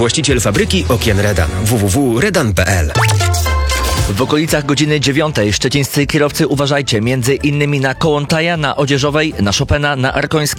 Właściciel fabryki okien Redan. www.redan.pl. W okolicach godziny 9 szczecińscy kierowcy uważajcie, między innymi na Kołątaja, na Odzieżowej, na Chopina, na Arkońskiej,